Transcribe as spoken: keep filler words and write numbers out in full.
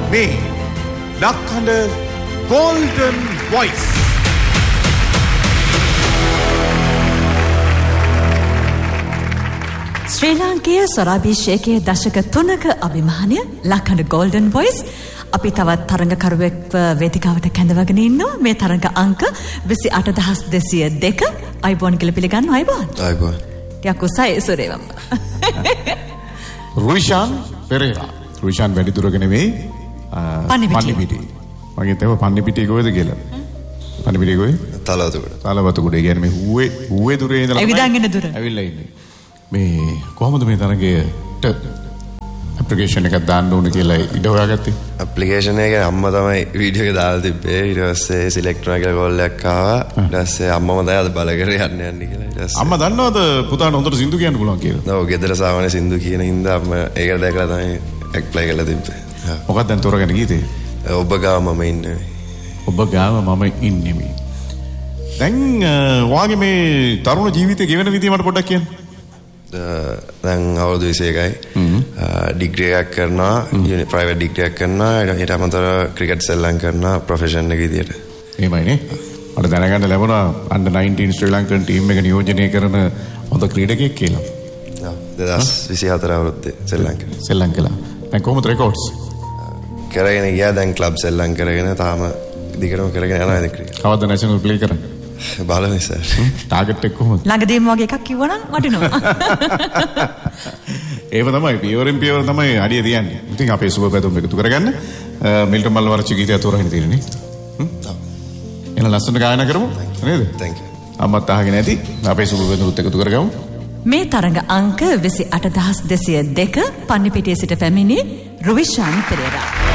මේ ලක්හඬ Golden Voice. ශ්‍රී ලාංකේය ස්වරාභිෂේකයේ දශක තුනක අභිමානය ලක්හඬ Golden Voice අපි තවත් තරඟකරුවෙක්ව වේදිකාවට කැඳවගෙන ඉන්නවා. මේ තරඟ අංක විසි අට දහස් දෙසිය දෙක. අයිබෝන් කියලා පිළිගන්නවා. අයිබෝන්. අයිබෝන්. ටිකක් උසයි සුරේවම්. රුයිෂාන් පෙරේරා. රුයිෂාන් වැඩි දුරක නෙවෙයි. පන්නිපිටිය. මගේ තව පන්නිපිටිය කොහෙද කියලා. පන්නිපිටිය කොහෙද? තලවතුගොඩ. තලවතුගොඩ. ඒ කියන්නේ මේ හුවේ හුවේ දුරේ ඉඳලා ඇවිදන් එන දුර. ඇවිල්ලා ඉන්නේ. මේ කොහොමද මේ තරගයට ඇප්ලිකේෂන් එකක් දාන්න ඕන කියලා ඉඩ හොයාගත්තේ? ඇප්ලිකේෂන් එක අම්මා තමයි වීඩියෝ එක දාලා තිබ්බේ. ඊට පස්සේ සිලෙක්ට් වුණා කියලා කෝල් එකක් ආවා. ඊට පස්සේ අම්මම තමයි අද බල කරේ යන්න යන්න කියලා. ඊට පස්සේ අම්මා දන්නවද පුතාට හොඳට සින්දු කියන්න පුළුවන් කියලා? ඔව් ගෙදර සාමාන්‍ය සින්දු කියන හින්දා අම්මා ඒකට දැකලා තමයි ඇප්ලයි කරලා තිබ්බේ. මොකක්ද දැන් තෝරගෙන ගීතේ? ඔබ ගාව මම ඉන්නේ. ඔබ ගාව මම ඉන්නේ. දැන් වාගේ මේ තරුණ ජීවිතේ ගෙවෙන විදිය මට පොඩ්ඩක් කියන්න. දැන් අවුරුදු විසි එකයි ඩිග්‍රී එකක් කරනවා, ප්‍රයිවට් ඩිග්‍රී එකක් කරනවා, ඊට අමතරව ක්‍රිකට් සෙල්ලම් කරනවා ප්‍රොෆෙෂන් එක විදියට. එහෙමයි නේ. මට දැනගන්න ලැබුණා අන්ඩර් නයින්ටීන් ශ්‍රී ලංකන් ටීම් එක නියෝජනය කරන හොඳ ක්‍රීඩකයෙක් කියලා. ඔව් දෙදහස් විසි හතර අවුරුද්දේ සෙල්ලම් කළා. සෙල්ලම් කළා. දැන් කොහොමද රෙකෝඩ්ස්? කරගෙන ගියා. දැන් ක්ලබ් සෙල්ලම් කරගෙන තාම දිගටම කරගෙන යනවා ඉතින් ක්‍රිකට්. කවද්ද නැෂනල් ප්ලේ කරන්නේ? බලන්නේ සර්. ටාගට් එක කොහොමද? ළඟදීම වගේ එකක් කිව්වනම් වටිනවා. ඒව තමයි පියවරෙන් පියවර තමයි අඩිය තියන්නේ. ඉතින් අපේ සුබ පැතුම් එකතු කරගන්න මිල්ටන් මල්වරච්චි ගීතය තෝරගෙන තියෙන්නේ. හ්ම්. එන ලස්සන ගායනා කරමු. නේද? thank you. අම්මත් අහගෙන ඇති. අපේ සුබ පැතුම්ත් එකතු කරගමු. මේ තරඟ අංක විසි අට දහස් දෙසිය දෙක පන්නිපිටිය සිට පැමිණි රුවිෂාන් පෙරේරා.